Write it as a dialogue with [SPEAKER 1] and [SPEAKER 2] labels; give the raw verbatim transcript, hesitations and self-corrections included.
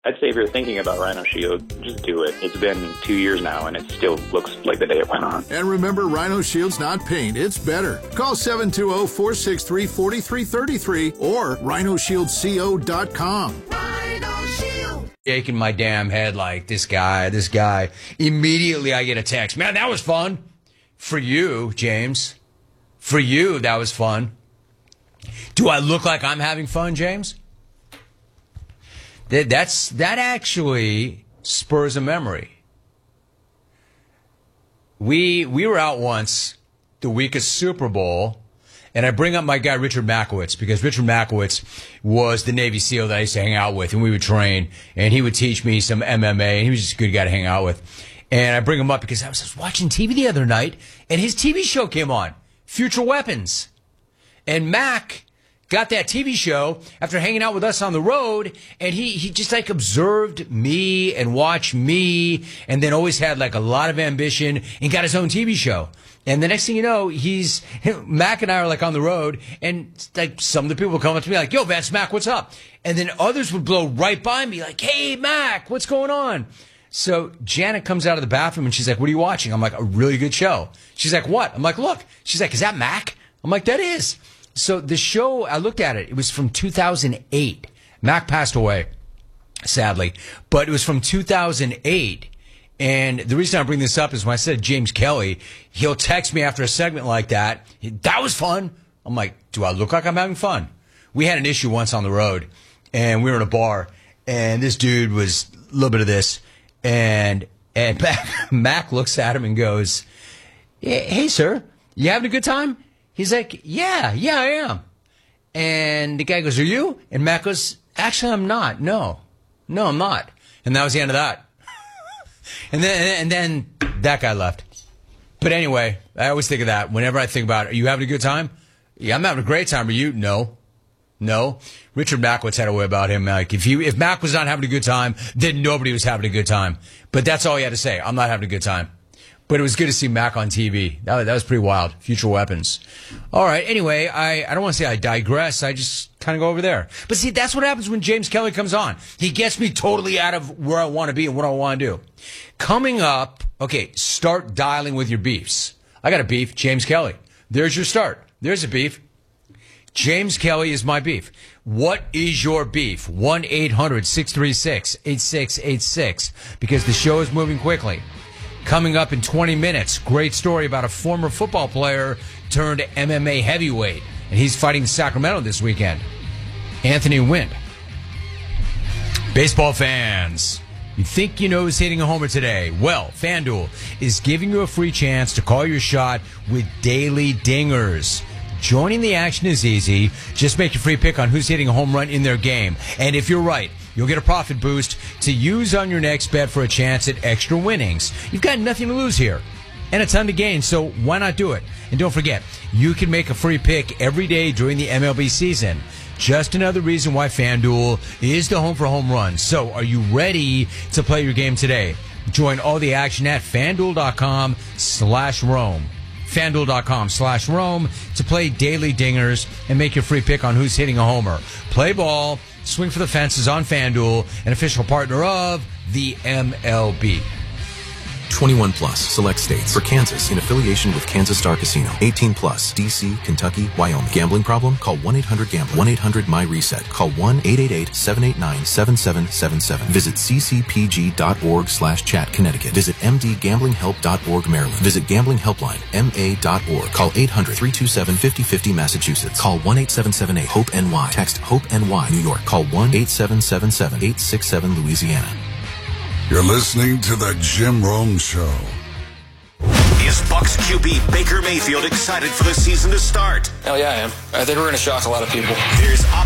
[SPEAKER 1] I'd say if you're thinking about Rhino Shield, just do it. It's been two years now, and it still looks like the day it went on.
[SPEAKER 2] And remember, Rhino Shield's not paint, it's better. Call seven two zero, four six three, four three three three or rhino shield co dot com.
[SPEAKER 3] Rhino Shield.
[SPEAKER 4] Shaking my damn head like, this guy, this guy. Immediately I get a text. Man, that was fun. For you, James. For you, that was fun. Do I look like I'm having fun, James? That, that's, that actually spurs a memory. We, we were out once the week of Super Bowl, and I bring up my guy Richard Makowitz, because Richard Makowitz was the Navy SEAL that I used to hang out with, and we would train, and he would teach me some M M A, and he was just a good guy to hang out with. And I bring him up because I was, I was watching T V the other night, and his T V show came on, Future Weapons. And Mac got that T V show after hanging out with us on the road, and he, he just like observed me and watched me, and then always had like a lot of ambition and got his own T V show. And the next thing you know, he's, Mac and I are like on the road, and like some of the people would come up to me like, yo, Vance, Mac, what's up? And then others would blow right by me like, hey, Mac, what's going on? So Janet comes out of the bathroom and she's like, what are you watching? I'm like, a really good show. She's like, what? I'm like, look. She's like, is that Mac? I'm like, that is. So the show, I looked at it. It was from two thousand eight. Mac passed away, sadly. But it was from two thousand eight. And the reason I bring this up is when I said James Kelly, he'll text me after a segment like that. That was fun. I'm like, do I look like I'm having fun? We had an issue once on the road, and we were in a bar, and this dude was a little bit of this. And and Mac, Mac looks at him and goes, hey, sir, you having a good time? He's like, yeah, yeah, I am. And the guy goes, are you? And Mac goes, actually, I'm not. No, no, I'm not. And that was the end of that. and then and then that guy left. But anyway, I always think of that. Whenever I think about it, are you having a good time? Yeah, I'm having a great time. Are you? No. No. Richard Makowitz had a way about him. Like, if you, if Mac was not having a good time, then nobody was having a good time. But that's all he had to say. I'm not having a good time. But it was good to see Mac on T V. That, that was pretty wild. Future Weapons. All right. Anyway, I, I don't want to say I digress. I just kind of go over there. But see, that's what happens when James Kelly comes on. He gets me totally out of where I want to be and what I want to do. Coming up, okay, start dialing with your beefs. I got a beef, James Kelly. There's your start. There's a beef. James Kelly is my beef. What is your beef? one eight hundred six three six eight six eight six. Because the show is moving quickly. Coming up in twenty minutes, great story about a former football player turned M M A heavyweight. And he's fighting in Sacramento this weekend. Anthony Wynn. Baseball fans, you think you know who's hitting a homer today? Well, FanDuel is giving you a free chance to call your shot with daily dingers. Joining the action is easy. Just make your free pick on who's hitting a home run in their game. And if you're right, you'll get a profit boost to use on your next bet for a chance at extra winnings. You've got nothing to lose here and a ton to gain, so why not do it? And don't forget, you can make a free pick every day during the M L B season. Just another reason why FanDuel is the home for home runs. So are you ready to play your game today? Join all the action at FanDuel.com slash Rome. FanDuel.com slash Rome to play daily dingers and make your free pick on who's hitting a homer. Play ball, swing for the fences on FanDuel, an official partner of the M L B.
[SPEAKER 5] twenty-one plus, select states. For Kansas, in affiliation with Kansas Star Casino. eighteen plus, D C, Kentucky, Wyoming. Gambling problem? Call one eight hundred gambler. one eight hundred my reset. Call one eight eight eight seven eight nine seven seven seven seven. Visit c c p g dot org slash chat Connecticut. Visit m d gambling help dot org Maryland. Visit Gambling Helpline, m a dot org. Call eight hundred three two seven five zero five zero Massachusetts. Call one eight seven seven eight hope N Y. Text HOPE-NY New York. Call one eight seven seven seven eight six seven Louisiana.
[SPEAKER 6] You're listening to The Jim Rome Show.
[SPEAKER 7] Is Bucs Q B Baker Mayfield excited for the season to start?
[SPEAKER 8] Hell yeah, I am. I think we're going to shock a lot of people.
[SPEAKER 7] There's